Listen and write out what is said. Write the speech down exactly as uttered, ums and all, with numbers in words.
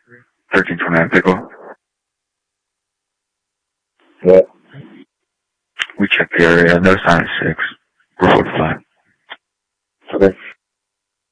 thirteen twenty-nine Pickle. What? We checked the area. No sign of six. We're forty-five. Okay.